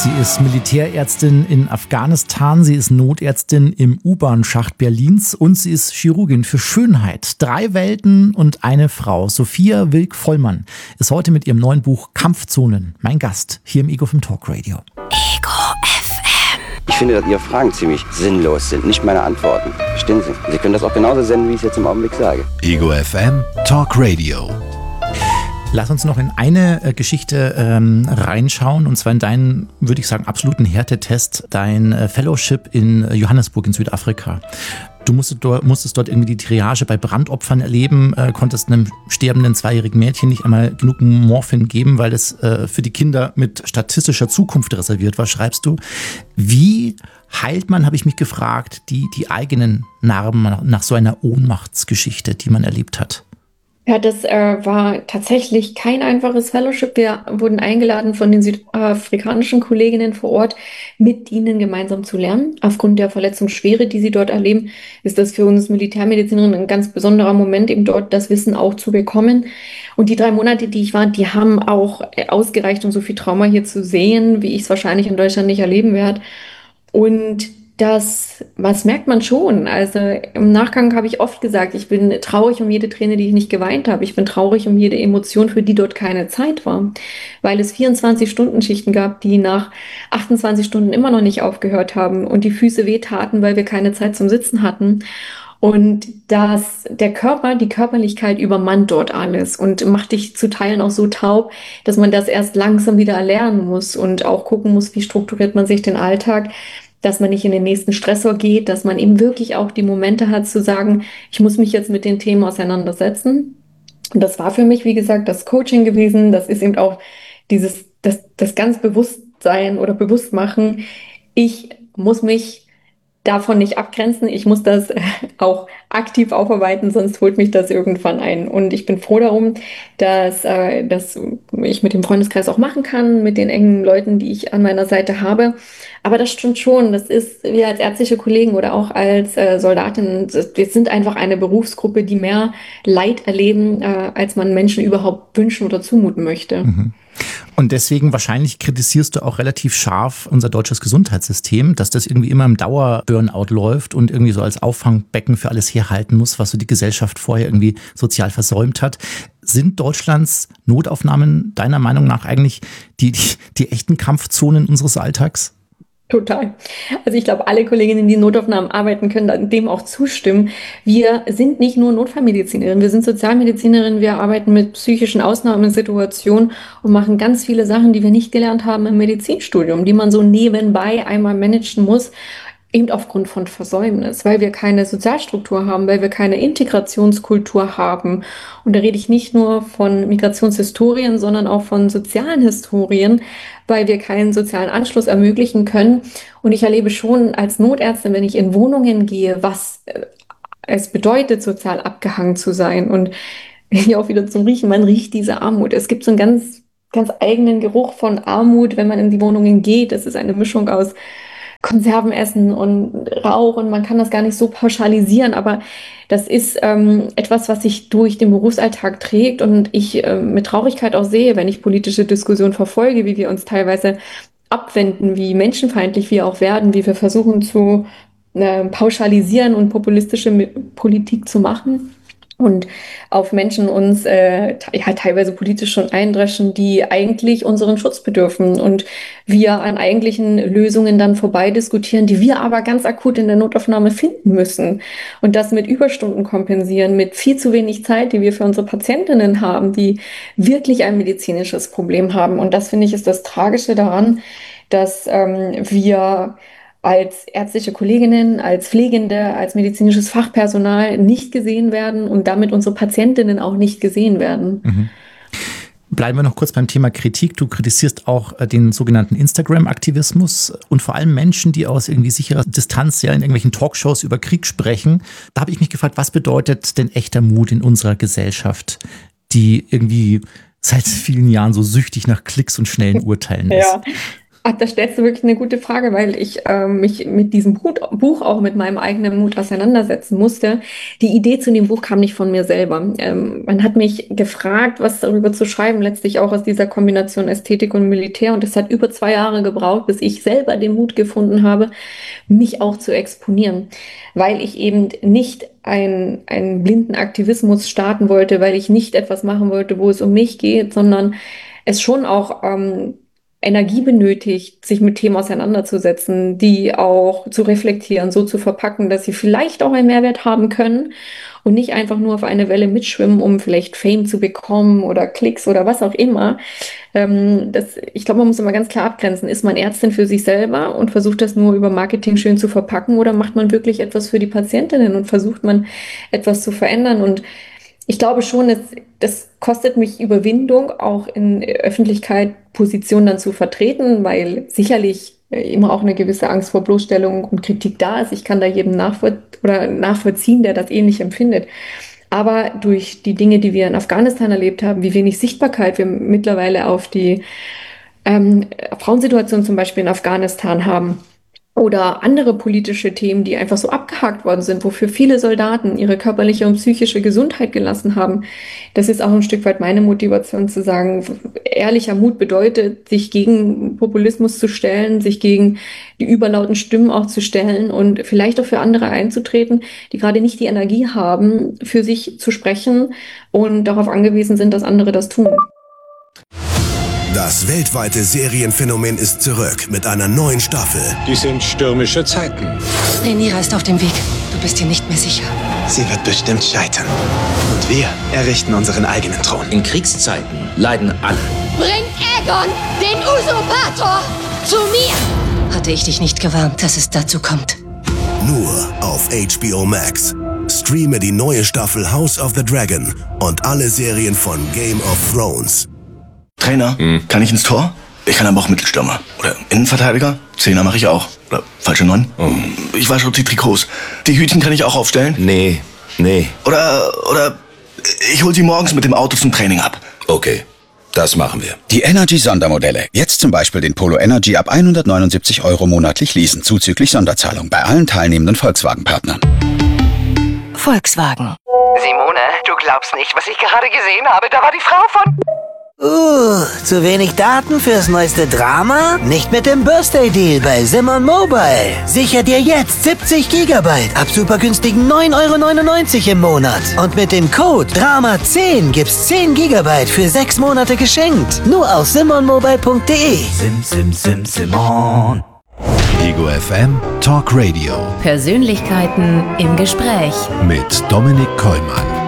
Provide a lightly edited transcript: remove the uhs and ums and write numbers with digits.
Sie ist Militärärztin in Afghanistan, sie ist Notärztin im U-Bahn-Schacht Berlins und sie ist Chirurgin für Schönheit. 3 Welten und eine Frau. Sophia Wilk-Vollmann ist heute mit ihrem neuen Buch Kampfzonen mein Gast hier im Ego FM Talk Radio. Ego FM. Ich finde, dass Ihre Fragen ziemlich sinnlos sind, nicht meine Antworten. Verstehen Sie? Sie können das auch genauso senden, wie ich es jetzt im Augenblick sage. Ego FM Talk Radio. Lass uns noch in eine Geschichte reinschauen, und zwar in deinen, würde ich sagen, absoluten Härtetest, dein Fellowship in Johannesburg in Südafrika. Du musstest dort irgendwie die Triage bei Brandopfern erleben, konntest einem sterbenden 2-jährigen Mädchen nicht einmal genug Morphin geben, weil es für die Kinder mit statistischer Zukunft reserviert war, schreibst du. Wie heilt man, habe ich mich gefragt, die eigenen Narben nach so einer Ohnmachtsgeschichte, die man erlebt hat? Ja, das war tatsächlich kein einfaches Fellowship. Wir wurden eingeladen von den südafrikanischen Kolleginnen vor Ort, mit ihnen gemeinsam zu lernen. Aufgrund der Verletzungsschwere, die sie dort erleben, ist das für uns Militärmedizinerinnen ein ganz besonderer Moment, eben dort das Wissen auch zu bekommen. Und die 3 Monate, die ich war, die haben auch ausgereicht, um so viel Trauma hier zu sehen, wie ich es wahrscheinlich in Deutschland nicht erleben werde. Und was merkt man schon? Also im Nachgang habe ich oft gesagt, ich bin traurig um jede Träne, die ich nicht geweint habe. Ich bin traurig um jede Emotion, für die dort keine Zeit war. Weil es 24-Stunden-Schichten gab, die nach 28 Stunden immer noch nicht aufgehört haben und die Füße wehtaten, weil wir keine Zeit zum Sitzen hatten. Und der Körper, die Körperlichkeit übermannt dort alles und macht dich zu Teilen auch so taub, dass man das erst langsam wieder erlernen muss und auch gucken muss, wie strukturiert man sich den Alltag, dass man nicht in den nächsten Stressor geht, dass man eben wirklich auch die Momente hat zu sagen, ich muss mich jetzt mit den Themen auseinandersetzen. Und das war für mich, wie gesagt, das Coaching gewesen. Das ist eben auch das ganz Bewusstsein oder Bewusstmachen. Ich muss mich davon nicht abgrenzen. Ich muss das auch aktiv aufarbeiten, sonst holt mich das irgendwann ein. Und ich bin froh darum, dass ich mit dem Freundeskreis auch machen kann, mit den engen Leuten, die ich an meiner Seite habe. Aber das stimmt schon. Das ist, wir als ärztliche Kollegen oder auch als Soldatinnen, wir sind einfach eine Berufsgruppe, die mehr Leid erleben, als man Menschen überhaupt wünschen oder zumuten möchte. Mhm. Und deswegen wahrscheinlich kritisierst du auch relativ scharf unser deutsches Gesundheitssystem, dass das irgendwie immer im Dauer-Burnout läuft und irgendwie so als Auffangbecken für alles herhalten muss, was so die Gesellschaft vorher irgendwie sozial versäumt hat. Sind Deutschlands Notaufnahmen deiner Meinung nach eigentlich die echten Kampfzonen unseres Alltags? Total. Also ich glaube, alle Kolleginnen, die in Notaufnahmen arbeiten, können dem auch zustimmen. Wir sind nicht nur Notfallmedizinerinnen, wir sind Sozialmedizinerinnen, wir arbeiten mit psychischen Ausnahmesituationen und machen ganz viele Sachen, die wir nicht gelernt haben im Medizinstudium, die man so nebenbei einmal managen muss, eben aufgrund von Versäumnis, weil wir keine Sozialstruktur haben, weil wir keine Integrationskultur haben. Und da rede ich nicht nur von Migrationshistorien, sondern auch von sozialen Historien, weil wir keinen sozialen Anschluss ermöglichen können. Und ich erlebe schon als Notärztin, wenn ich in Wohnungen gehe, was es bedeutet, sozial abgehangen zu sein. Und hier auch wieder zum Riechen, man riecht diese Armut. Es gibt so einen ganz, ganz eigenen Geruch von Armut, wenn man in die Wohnungen geht. Das ist eine Mischung aus Konservenessen und Rauch und man kann das gar nicht so pauschalisieren, aber das ist etwas, was sich durch den Berufsalltag trägt und ich mit Traurigkeit auch sehe, wenn ich politische Diskussionen verfolge, wie wir uns teilweise abwenden, wie menschenfeindlich wir auch werden, wie wir versuchen zu pauschalisieren und populistische Politik zu machen. Und auf Menschen uns teilweise politisch schon eindreschen, die eigentlich unseren Schutz bedürfen und wir an eigentlichen Lösungen dann vorbei diskutieren, die wir aber ganz akut in der Notaufnahme finden müssen. Und das mit Überstunden kompensieren, mit viel zu wenig Zeit, die wir für unsere Patientinnen haben, die wirklich ein medizinisches Problem haben. Und das, finde ich, ist das Tragische daran, dass wir als ärztliche Kolleginnen, als Pflegende, als medizinisches Fachpersonal nicht gesehen werden und damit unsere Patientinnen auch nicht gesehen werden. Mhm. Bleiben wir noch kurz beim Thema Kritik. Du kritisierst auch den sogenannten Instagram-Aktivismus und vor allem Menschen, die aus irgendwie sicherer Distanz ja in irgendwelchen Talkshows über Krieg sprechen. Da habe ich mich gefragt, was bedeutet denn echter Mut in unserer Gesellschaft, die irgendwie seit vielen Jahren so süchtig nach Klicks und schnellen Urteilen ist? Ja. Da stellst du wirklich eine gute Frage, weil ich mich mit diesem Buch auch mit meinem eigenen Mut auseinandersetzen musste. Die Idee zu dem Buch kam nicht von mir selber. Man hat mich gefragt, was darüber zu schreiben, letztlich auch aus dieser Kombination Ästhetik und Militär. Und es hat über 2 Jahre gebraucht, bis ich selber den Mut gefunden habe, mich auch zu exponieren. Weil ich eben nicht einen blinden Aktivismus starten wollte, weil ich nicht etwas machen wollte, wo es um mich geht, sondern es schon auch Energie benötigt, sich mit Themen auseinanderzusetzen, die auch zu reflektieren, so zu verpacken, dass sie vielleicht auch einen Mehrwert haben können und nicht einfach nur auf eine Welle mitschwimmen, um vielleicht Fame zu bekommen oder Klicks oder was auch immer. Ich glaube, man muss immer ganz klar abgrenzen. Ist man Ärztin für sich selber und versucht das nur über Marketing schön zu verpacken, oder macht man wirklich etwas für die Patientinnen und versucht man etwas zu verändern? Und ich glaube schon, das kostet mich Überwindung, auch in der Öffentlichkeit Positionen dann zu vertreten, weil sicherlich immer auch eine gewisse Angst vor Bloßstellung und Kritik da ist. Ich kann da jedem nachvollziehen, der das ähnlich empfindet. Aber durch die Dinge, die wir in Afghanistan erlebt haben, wie wenig Sichtbarkeit wir mittlerweile auf die Frauensituation zum Beispiel in Afghanistan haben, oder andere politische Themen, die einfach so abgehakt worden sind, wofür viele Soldaten ihre körperliche und psychische Gesundheit gelassen haben. Das ist auch ein Stück weit meine Motivation zu sagen, ehrlicher Mut bedeutet, sich gegen Populismus zu stellen, sich gegen die überlauten Stimmen auch zu stellen und vielleicht auch für andere einzutreten, die gerade nicht die Energie haben, für sich zu sprechen und darauf angewiesen sind, dass andere das tun. Das weltweite Serienphänomen ist zurück mit einer neuen Staffel. Die sind stürmische Zeiten. Rhaenyra ist auf dem Weg. Du bist dir nicht mehr sicher. Sie wird bestimmt scheitern. Und wir errichten unseren eigenen Thron. In Kriegszeiten leiden alle. Bring Aegon, den Usurpator, zu mir! Hatte ich dich nicht gewarnt, dass es dazu kommt? Nur auf HBO Max. Streame die neue Staffel House of the Dragon und alle Serien von Game of Thrones. Trainer, kann ich ins Tor? Ich kann aber auch Mittelstürmer. Oder Innenverteidiger? Zehner mache ich auch. Oder falsche 9? Ich wasche auch die Trikots. Die Hütchen kann ich auch aufstellen? Nee. Oder ich hol sie morgens mit dem Auto zum Training ab. Okay, das machen wir. Die Energy-Sondermodelle. Jetzt zum Beispiel den Polo Energy ab 179 € monatlich leasen, zuzüglich Sonderzahlung bei allen teilnehmenden Volkswagen-Partnern. Volkswagen. Simone, du glaubst nicht, was ich gerade gesehen habe. Da war die Frau von... Zu wenig Daten fürs neueste Drama? Nicht mit dem Birthday-Deal bei Simon Mobile. Sicher dir jetzt 70 GB ab super günstigen 9,99 € im Monat. Und mit dem Code DRAMA10 gibt's 10 GB für 6 Monate geschenkt. Nur auf simonmobile.de. Simon. Ego FM Talk Radio. Persönlichkeiten im Gespräch. Mit Dominik Kollmann.